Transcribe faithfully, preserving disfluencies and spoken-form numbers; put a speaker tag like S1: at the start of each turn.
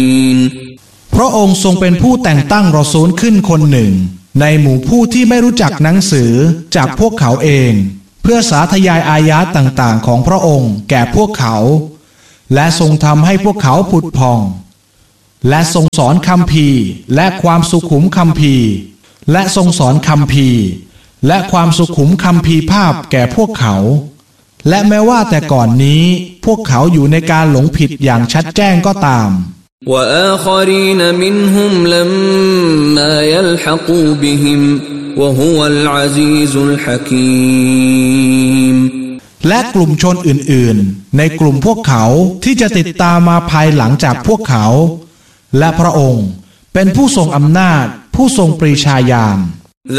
S1: พระองค์ทรงเป็นผู้แต่งตั้งรอซูลขึ้นคนหนึ่งในหมู่ผู้ที่ไม่รู้จักหนังสือจากพวกเขาเองเพื่อสาธยายอายะห์ต่างๆของพระองค์แก่พวกเขาและทรงทำให้พวกเขาผุดพองและทรงสอนคัมภีร์และความสุขุมคัมภีร์และทรงสอนคัมภีร์และความสุขุมคัมภีร์ภาพแก่พวกเขาและแม้ว่าแต่ก่อนนี้พวกเขาอยู่ในการหลงผิดอย่างชัดแจ้งก็ตาม
S2: وآخرين منهم لما يلحقوا بهم وهو العزيز الحكيم
S1: และกลุ่มชนอื่นๆในกลุ่มพวกเขาที่จะติดตามมาภายหลังจากพวกเขาและพระองค์เป็นผู้ทรงอำนาจผู้ทรงปรีชาญาณ